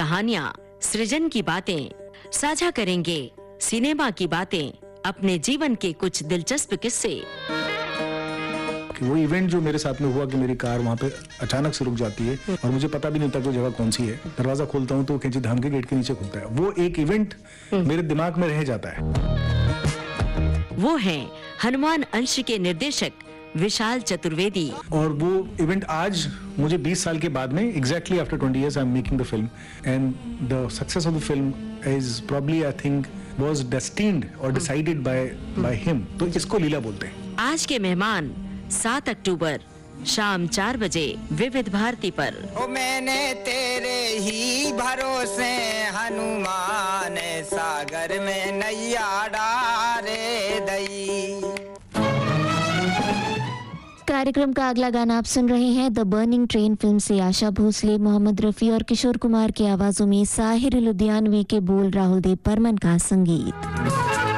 कहानियाँ, सृजन की बातें, साझा करेंगे सिनेमा की बातें, अपने जीवन के कुछ दिलचस्प किस्से। वो इवेंट जो मेरे साथ में हुआ कि मेरी कार वहाँ पे अचानक से रुक जाती है और मुझे पता भी नहीं था कि जगह कौन सी है। दरवाजा खोलता हूँ तो कैंची धाम के गेट के नीचे खुलता है। वो एक इवेंट मेरे दिमाग में रह जाता है। वो हैं हनुमान अंश के निर्देशक विशाल चतुर्वेदी। और वो इवेंट आज मुझे 20 साल के बाद में exactly after 20 years I am making the film and the success of the film is probably I think was destined और डिसाइडेड बाय हिम। तो इसको लीला बोलते हैं। आज के मेहमान 7 अक्टूबर शाम 4 बजे विविध भारती पर। ओ मैंने तेरे ही भरोसे हनुमान सागर में नैया डारे दई। कार्यक्रम का अगला गाना आप सुन रहे हैं द बर्निंग ट्रेन फिल्म से आशा भोसले, मोहम्मद रफी और किशोर कुमार की आवाजों में साहिर लुधियानवी के बोल, राहुल देव बर्मन का संगीत।